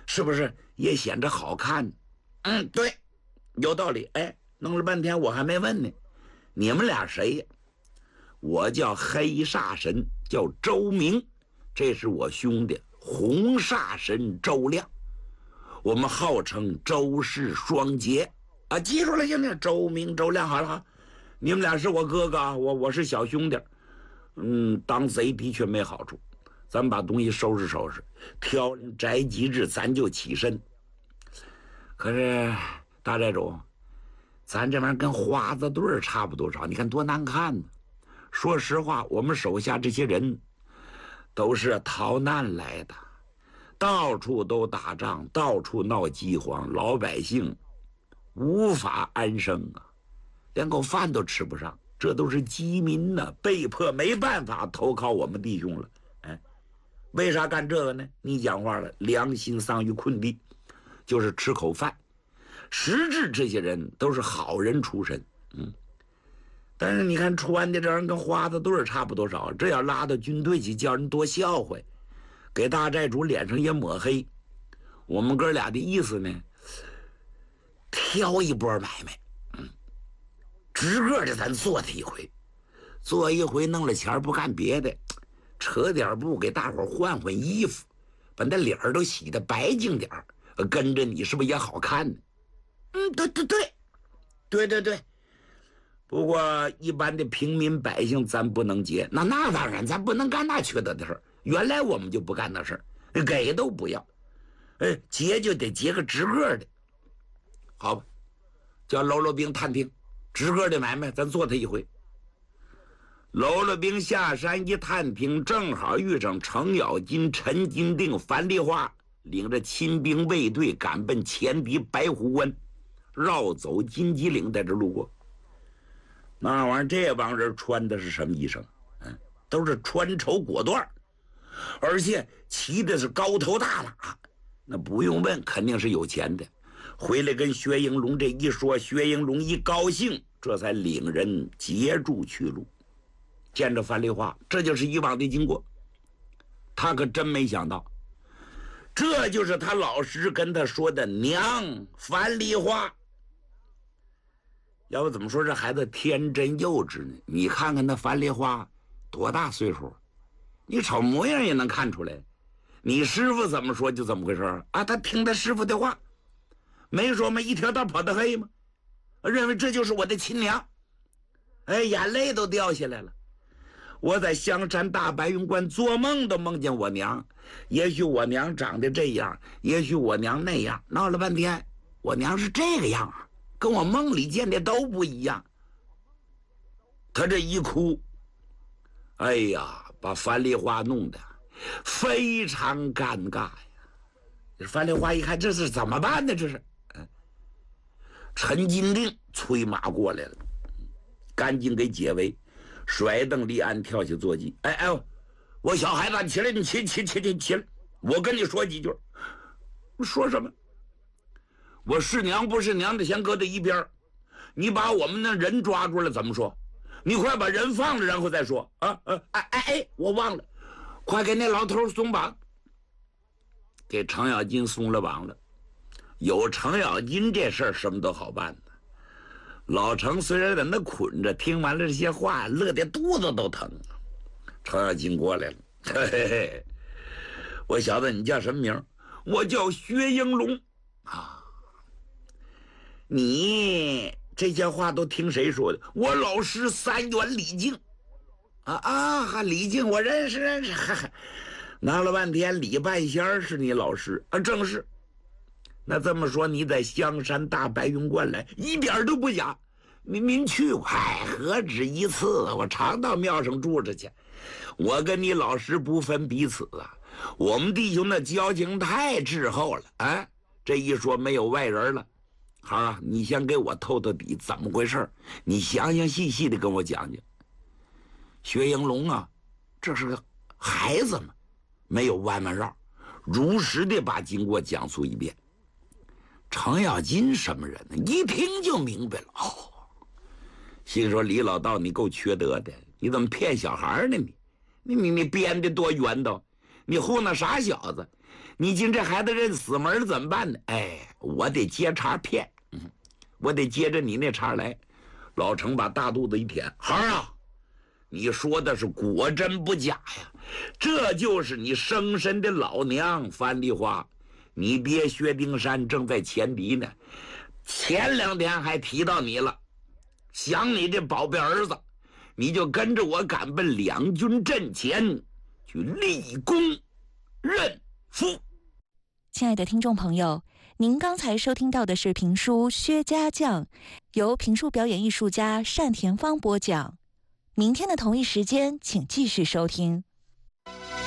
是不是也显着好看？对，有道理。哎，弄了半天我还没问呢，你们俩谁呀？我叫黑煞神，叫周明，这是我兄弟红煞神周亮，我们号称周氏双杰啊，记住了行不行？周明、周亮，好了好，你们俩是我哥哥，我是小兄弟。当贼的确没好处，咱们把东西收拾收拾，挑宅吉日咱就起身。可是大寨主，咱这玩意儿跟花子队差不多少，你看多难看呢。说实话，我们手下这些人都是逃难来的，到处都打仗，到处闹饥荒，老百姓无法安生啊，连口饭都吃不上。这都是饥民呢，被迫没办法投靠我们弟兄了。哎，为啥干这个呢？你讲话了，良心丧于困地，就是吃口饭。实质这些人都是好人出身，但是你看穿的这人跟花子队差不多少，这要拉到军队去，叫人多笑话，给大寨主脸上也抹黑。我们哥俩的意思呢，挑一波买卖。直个的咱做他一回，做一回弄了钱不干别的，扯点布给大伙换换衣服，把那脸都洗得白净点，跟着你是不是也好看呢？对。不过一般的平民百姓咱不能劫，那当然咱不能干那缺德的事儿。原来我们就不干那事儿，给都不要。劫就得劫个直个的，好吧？叫喽啰兵探听。直个的买卖咱做他一回。喽啰兵下山一探听，正好遇上程咬金、陈金定、樊梨花领着亲兵卫队赶奔前敌白虎关，绕走金鸡岭，在这路过。那玩意儿这帮人穿的是什么衣裳？都是穿绸裹缎，而且骑的是高头大马，那不用问，肯定是有钱的。回来跟薛应龙这一说，薛应龙一高兴，这才领人截住去路。见着樊梨花，这就是以往的经过。他可真没想到，这就是他老师跟他说的娘樊梨花。要不怎么说这孩子天真幼稚呢？你看看那樊梨花多大岁数，你瞅模样也能看出来。你师傅怎么说就怎么回事啊？他听他师傅的话，没说吗？一条道跑得黑吗？认为这就是我的亲娘，眼泪都掉下来了。我在香山大白云关做梦都梦见我娘，也许我娘长得这样，也许我娘那样，闹了半天我娘是这个样啊，跟我梦里见的都不一样。他这一哭，哎呀，把樊梨花弄得非常尴尬呀。樊梨花一看这是怎么办呢？这是陈金定催马过来了，赶紧给解围，甩蹬立鞍跳起坐骑。我小孩子起来，你起来，我跟你说几句。说什么？我是娘不是娘的先搁在一边，你把我们的人抓住了怎么说？你快把人放了然后再说啊！我忘了，快给那老头松绑。给程咬金松了绑了。有程咬金这事儿什么都好办的。老程虽然在那捆着，听完了这些话，乐得肚子都疼。程咬金过来了，嘿，我小子你叫什么名？我叫薛应龙啊。你这些话都听谁说的？我老师三元李靖李靖我认识。闹了半天李半仙是你老师啊？正是。那这么说你在香山大白云关来一点都不假，您去过？何止一次，我常到庙上住着去。我跟你老师不分彼此啊，我们弟兄的交情太滞后了啊！这一说没有外人了。好啊，你先给我透透底，怎么回事？你详详细细的跟我讲讲。薛应龙啊，这是个孩子嘛，没有弯弯绕，如实的把经过讲述一遍。程咬金什么人呢？一听就明白了。心说李老道你够缺德的，你怎么骗小孩呢？你编的多圆道，你糊弄傻小子， 你今这孩子认死门怎么办呢？哎，我得接茬骗，我得接着你那茬来。老程把大肚子一舔，孩儿啊，你说的是果真不假呀，这就是你生身的老娘樊梨花。你爹薛丁山正在前敌呢，前2天还提到你了，想你这宝贝儿子，你就跟着我赶奔两军阵前去立功认父。 亲爱的听众朋友，您刚才收听到的是评书《薛家将》，由评书表演艺术家单田芳播讲。明天的同一时间，请继续收听。